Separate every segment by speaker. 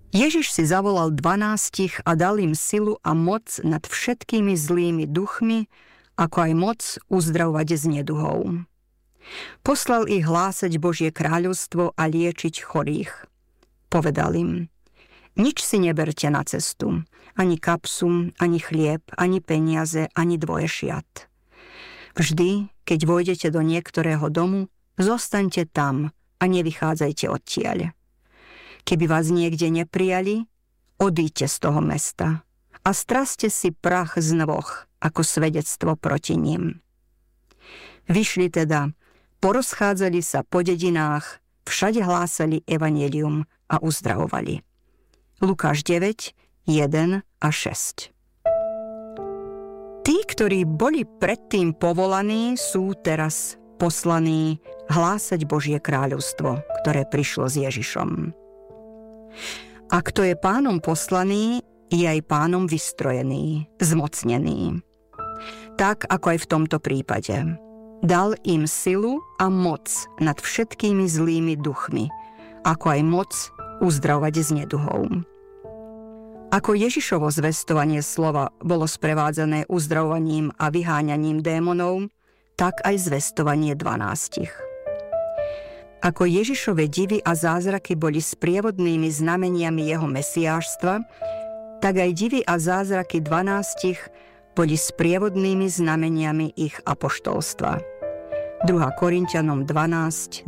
Speaker 1: Ježiš si zavolal 12 a dal im silu a moc nad všetkými zlými duchmi, ako aj moc uzdravovať z neduhov. Poslal ich hlásať Božie kráľovstvo a liečiť chorých. Povedal im: nič si neberte na cestu, ani kapsu, ani chlieb, ani peniaze, ani dvoje šiat. Vždy, keď vojdete do niektorého domu, zostaňte tam a nevychádzajte odtiaľ. Keby vás niekde neprijali, odíďte z toho mesta a straste si prach z nôh ako svedectvo proti nim. Vyšli teda, porozchádzali sa po dedinách, všade hlásali evanjelium a uzdravovali. Lukáš 9, 1 a 6. Tí, ktorí boli predtým povolaní, sú teraz poslaní hlásať Božie kráľovstvo, ktoré prišlo s Ježišom. A kto je pánom poslaný, je aj pánom vystrojený, zmocnený. Tak, ako aj v tomto prípade. Dal im silu a moc nad všetkými zlými duchmi, ako aj moc uzdravovať z neduhov. Ako Ježišovo zvestovanie slova bolo sprevádzané uzdravovaním a vyháňaním démonov, tak aj zvestovanie 12. Ako Ježišove divy a zázraky boli sprievodnými znameniami jeho mesiášstva, tak aj divy a zázraky 12 boli sprievodnými znameniami ich apoštolstva. 2. Korinťanom 12:12.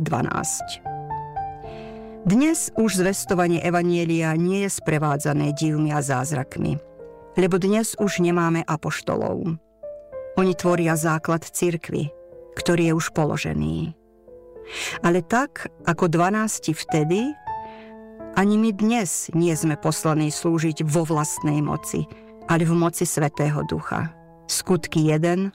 Speaker 1: Dnes už zvestovanie evanjelia nie je sprevádzané divmi a zázrakmi, lebo dnes už nemáme apoštolov. Oni tvoria základ cirkvi, ktorý je už položený. Ale tak, ako 12 vtedy, ani my dnes nie sme poslaní slúžiť vo vlastnej moci, ale v moci Svätého Ducha. Skutky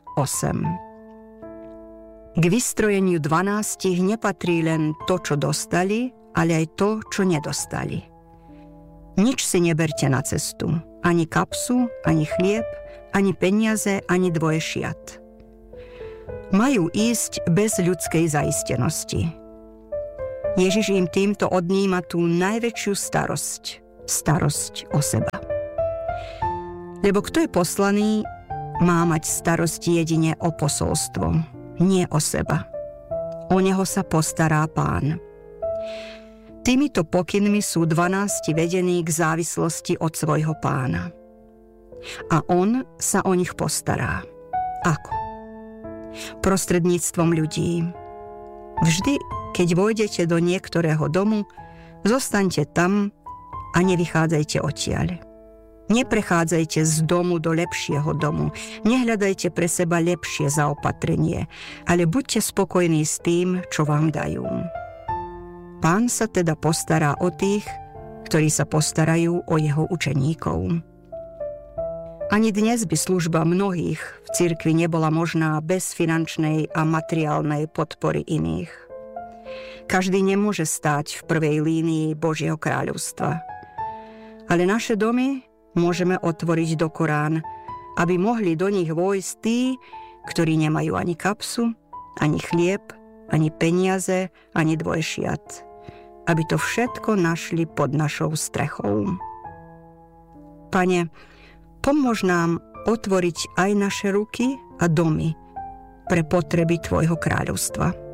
Speaker 1: 1:8. K vystrojeniu 12 nepatrí len to, čo dostali, ale aj to, čo nedostali. Nič si neberte na cestu, ani kapsu, ani chlieb, ani peniaze, ani dvoje šiat. Majú ísť bez ľudskej zaistenosti. Ježiš im týmto odníma tú najväčšiu starosť o seba. Lebo kto je poslaný, má mať starosť jedine o posolstvo, nie o seba. O neho sa postará Pán. Týmito pokynmi sú 12 vedení k závislosti od svojho Pána. A on sa o nich postará. Ako? Prostredníctvom ľudí. Vždy, keď vojdete do niektorého domu, zostaňte tam a nevychádzajte odtiaľ. Neprechádzajte z domu do lepšieho domu, nehľadajte pre seba lepšie zaopatrenie, ale buďte spokojní s tým, čo vám dajú. Pán sa teda postará o tých, ktorí sa postarajú o jeho učeníkov. Ani dnes by služba mnohých v cirkvi nebola možná bez finančnej a materiálnej podpory iných. Každý nemôže stáť v prvej línii Božieho kráľovstva. Ale naše domy môžeme otvoriť do Korán, aby mohli do nich vojsť tí, ktorí nemajú ani kapsu, ani chlieb, ani peniaze, ani dvoje šiat. Aby to všetko našli pod našou strechou. Pane, pomôž nám otvoriť aj naše ruky a domy pre potreby Tvojho kráľovstva.